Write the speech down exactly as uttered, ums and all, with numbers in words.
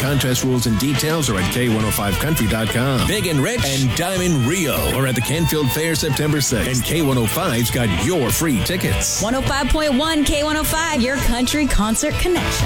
Contest rules and details are at K one oh five country dot com. Big and Rich and Diamond Rio are at the Canfield Fair September sixth. And K one oh five's got your free tickets. one oh five point one K one oh five, your country concert connection.